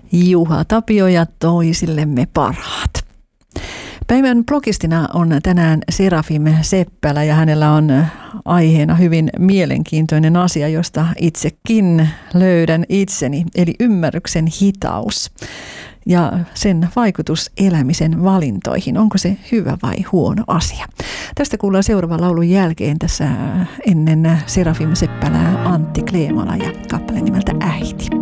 Juha Tapio ja toisillemme parhaat. Päivän blogistina on tänään Serafim Seppälä ja hänellä on aiheena hyvin mielenkiintoinen asia, josta itsekin löydän itseni, eli ymmärryksen hitaus ja sen vaikutus elämisen valintoihin. Onko se hyvä vai huono asia? Tästä kuullaan seuraavan laulun jälkeen tässä ennen Serafim Seppälää Antti Kleemola ja kappale nimeltä Äiti.